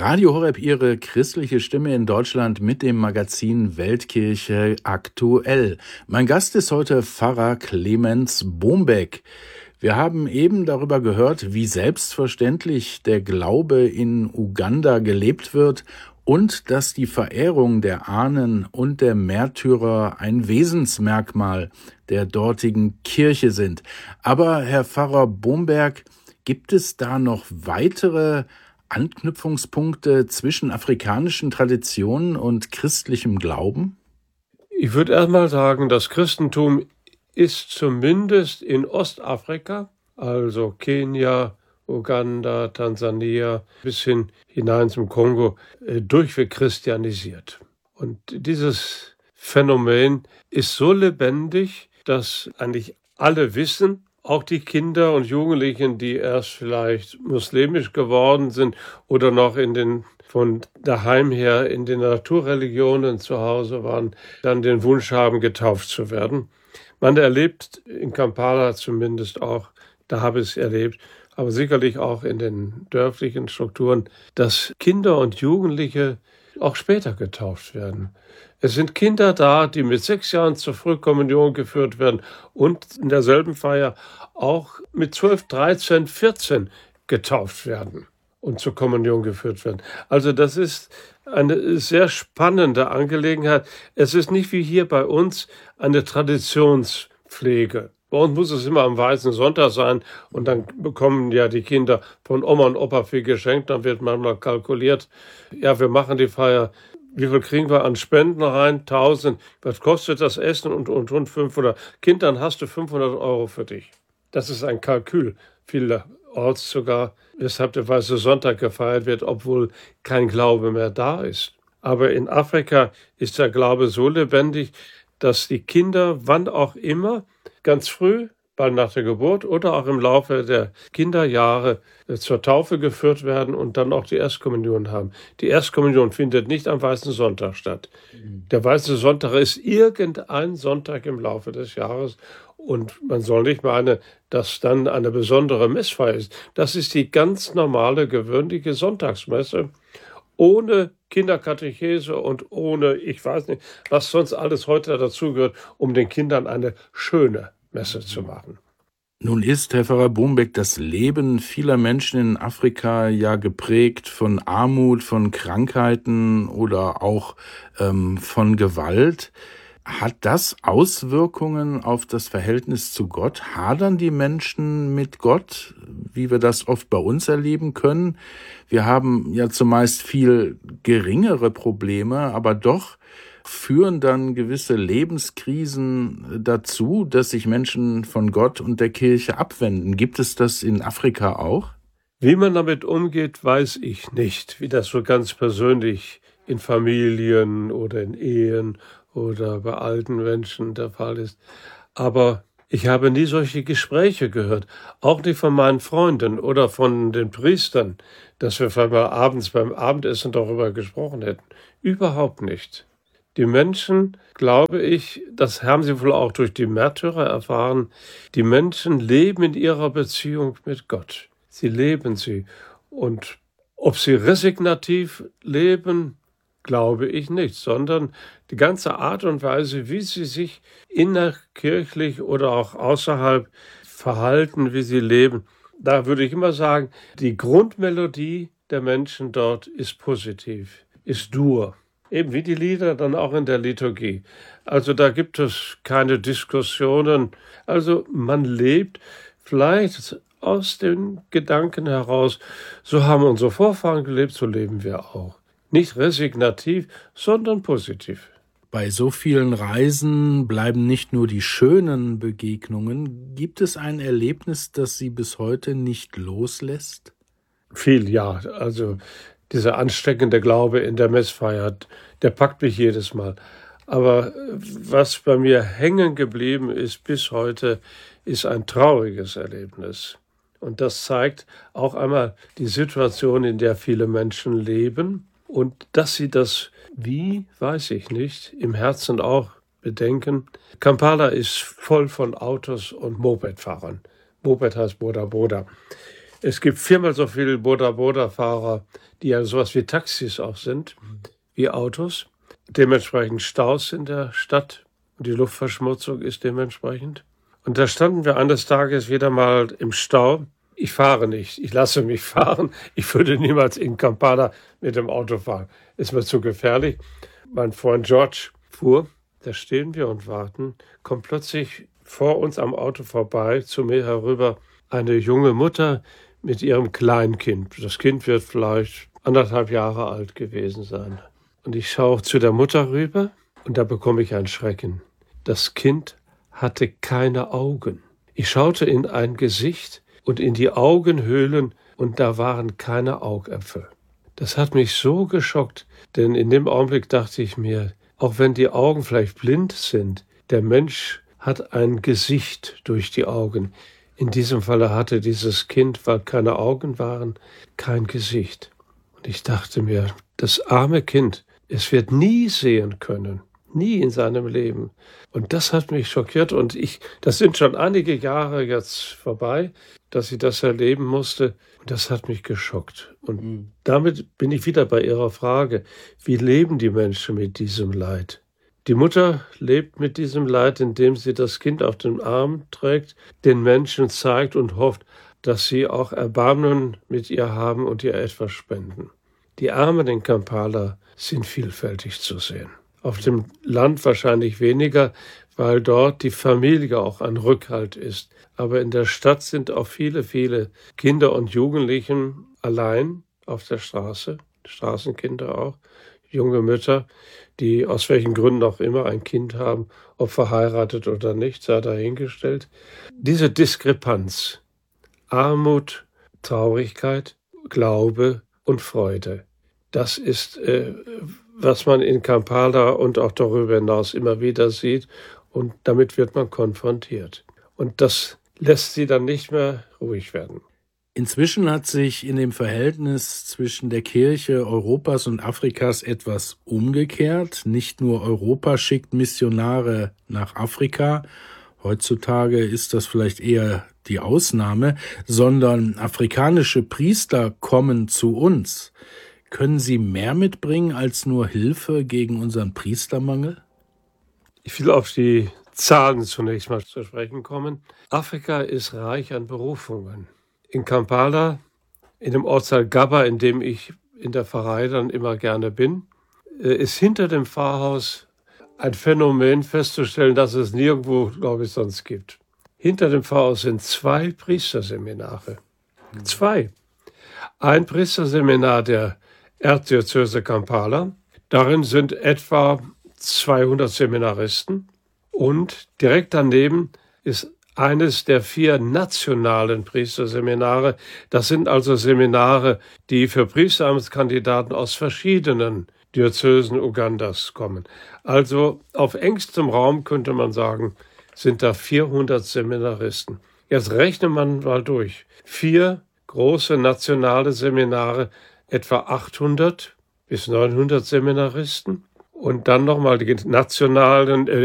Radio Horeb, Ihre christliche Stimme in Deutschland mit dem Magazin Weltkirche aktuell. Mein Gast ist heute Pfarrer Clemens Bombeck. Wir haben eben darüber gehört, wie selbstverständlich der Glaube in Uganda gelebt wird und dass die Verehrung der Ahnen und der Märtyrer ein Wesensmerkmal der dortigen Kirche sind. Aber Herr Pfarrer Bombeck, gibt es da noch weitere Anknüpfungspunkte zwischen afrikanischen Traditionen und christlichem Glauben? Ich würde erstmal sagen, das Christentum ist zumindest in Ostafrika, also Kenia, Uganda, Tansania bis hinein zum Kongo, durchweg christianisiert. Und dieses Phänomen ist so lebendig, dass eigentlich alle wissen, auch die Kinder und Jugendlichen, die erst vielleicht muslimisch geworden sind oder noch von daheim her in den Naturreligionen zu Hause waren, dann den Wunsch haben, getauft zu werden. Man erlebt in Kampala zumindest auch, da habe ich es erlebt, aber sicherlich auch in den dörflichen Strukturen, dass Kinder und Jugendliche auch später getauft werden. Es sind Kinder da, die mit 6 Jahren zur Frühkommunion geführt werden und in derselben Feier auch mit 12, 13, 14 getauft werden und zur Kommunion geführt werden. Also das ist eine sehr spannende Angelegenheit. Es ist nicht wie hier bei uns eine Traditionspflege. Bei uns muss es immer am Weißen Sonntag sein und dann bekommen ja die Kinder von Oma und Opa viel geschenkt. Dann wird manchmal kalkuliert, ja, wir machen die Feier, wie viel kriegen wir an Spenden rein? 1000. Was kostet das Essen und 500? Kind, dann hast du 500 Euro für dich. Das ist ein Kalkül, vielerorts sogar, weshalb der Weiße Sonntag gefeiert wird, obwohl kein Glaube mehr da ist. Aber in Afrika ist der Glaube so lebendig, dass die Kinder, wann auch immer, ganz früh, bald nach der Geburt oder auch im Laufe der Kinderjahre zur Taufe geführt werden und dann auch die Erstkommunion haben. Die Erstkommunion findet nicht am Weißen Sonntag statt. Der Weiße Sonntag ist irgendein Sonntag im Laufe des Jahres und man soll nicht meinen, dass dann eine besondere Messfeier ist. Das ist die ganz normale, gewöhnliche Sonntagsmesse ohne Kinderkatechese und ohne, ich weiß nicht, was sonst alles heute dazugehört, um den Kindern eine schöne Messe zu machen. Nun ist, Herr Pfarrer Bombeck, das Leben vieler Menschen in Afrika ja geprägt von Armut, von Krankheiten oder auch von Gewalt. Hat das Auswirkungen auf das Verhältnis zu Gott? Hadern die Menschen mit Gott, wie wir das oft bei uns erleben können? Wir haben ja zumeist viel geringere Probleme, aber doch führen dann gewisse Lebenskrisen dazu, dass sich Menschen von Gott und der Kirche abwenden. Gibt es das in Afrika auch? Wie man damit umgeht, weiß ich nicht. Wie das so ganz persönlich in Familien oder in Ehen oder bei alten Menschen der Fall ist. Aber ich habe nie solche Gespräche gehört, auch nicht von meinen Freunden oder von den Priestern, dass wir vielleicht mal abends beim Abendessen darüber gesprochen hätten. Überhaupt nicht. Die Menschen, glaube ich, das haben sie wohl auch durch die Märtyrer erfahren, die Menschen leben in ihrer Beziehung mit Gott. Sie leben sie. Und ob sie resignativ leben, glaube ich nicht, sondern die ganze Art und Weise, wie sie sich innerkirchlich oder auch außerhalb verhalten, wie sie leben, da würde ich immer sagen, die Grundmelodie der Menschen dort ist positiv, ist Dur. Eben wie die Lieder dann auch in der Liturgie. Also da gibt es keine Diskussionen. Also man lebt vielleicht aus den Gedanken heraus, so haben unsere Vorfahren gelebt, so leben wir auch. Nicht resignativ, sondern positiv. Bei so vielen Reisen bleiben nicht nur die schönen Begegnungen. Gibt es ein Erlebnis, das Sie bis heute nicht loslässt? Viel, ja. Also dieser ansteckende Glaube in der Messfeier, der packt mich jedes Mal. Aber was bei mir hängen geblieben ist bis heute, ist ein trauriges Erlebnis. Und das zeigt auch einmal die Situation, in der viele Menschen leben und dass sie das, wie, weiß ich nicht, im Herzen auch bedenken. Kampala ist voll von Autos und Mopedfahrern. Moped heißt Boda Boda. Es gibt 4-mal so viele Boda-Boda-Fahrer, die ja sowas wie Taxis auch sind, wie Autos. Dementsprechend Staus in der Stadt und die Luftverschmutzung ist dementsprechend. Und da standen wir eines Tages wieder mal im Stau. Ich fahre nicht, ich lasse mich fahren. Ich würde niemals in Kampala mit dem Auto fahren. Ist mir zu gefährlich. Mein Freund George fuhr, da stehen wir und warten, kommt plötzlich vor uns am Auto vorbei, zu mir herüber, eine junge Mutter mit ihrem Kleinkind. Das Kind wird vielleicht 1,5 Jahre alt gewesen sein. Und ich schaue zu der Mutter rüber und da bekomme ich einen Schrecken. Das Kind hatte keine Augen. Ich schaute in ein Gesicht und in die Augenhöhlen und da waren keine Augäpfel. Das hat mich so geschockt, denn in dem Augenblick dachte ich mir, auch wenn die Augen vielleicht blind sind, der Mensch hat ein Gesicht durch die Augen. In diesem Falle hatte dieses Kind, weil keine Augen waren, kein Gesicht. Und ich dachte mir, das arme Kind, es wird nie sehen können, nie in seinem Leben. Und das hat mich schockiert und das sind schon einige Jahre jetzt vorbei, dass ich das erleben musste. Und das hat mich geschockt. Und damit bin ich wieder bei Ihrer Frage, wie leben die Menschen mit diesem Leid? Die Mutter lebt mit diesem Leid, indem sie das Kind auf den Arm trägt, den Menschen zeigt und hofft, dass sie auch Erbarmen mit ihr haben und ihr etwas spenden. Die Armen in Kampala sind vielfältig zu sehen. Auf dem Land wahrscheinlich weniger, weil dort die Familie auch ein Rückhalt ist. Aber in der Stadt sind auch viele, viele Kinder und Jugendlichen allein auf der Straße, Straßenkinder auch, junge Mütter, die aus welchen Gründen auch immer ein Kind haben, ob verheiratet oder nicht, sei dahingestellt. Diese Diskrepanz, Armut, Traurigkeit, Glaube und Freude, das ist, was man in Kampala und auch darüber hinaus immer wieder sieht und damit wird man konfrontiert. Und das lässt sie dann nicht mehr ruhig werden. Inzwischen hat sich in dem Verhältnis zwischen der Kirche Europas und Afrikas etwas umgekehrt. Nicht nur Europa schickt Missionare nach Afrika, heutzutage ist das vielleicht eher die Ausnahme, sondern afrikanische Priester kommen zu uns. Können Sie mehr mitbringen als nur Hilfe gegen unseren Priestermangel? Ich will auf die Zahlen zunächst mal zu sprechen kommen. Afrika ist reich an Berufungen. In Kampala, in dem Ortsteil Gaba, in dem ich in der Pfarrei dann immer gerne bin, ist hinter dem Pfarrhaus ein Phänomen festzustellen, das es nirgendwo, glaube ich, sonst gibt. Hinter dem Pfarrhaus sind 2 Priesterseminare. 2. Ein Priesterseminar der Erzdiözese Kampala. Darin sind etwa 200 Seminaristen. Und direkt daneben ist eines der 4 nationalen Priesterseminare. Das sind also Seminare, die für Priesteramtskandidaten aus verschiedenen Diözesen Ugandas kommen. Also auf engstem Raum könnte man sagen, sind da 400 Seminaristen. Jetzt rechnet man mal durch. 4 große nationale Seminare, etwa 800 bis 900 Seminaristen. Und dann nochmal die nationalen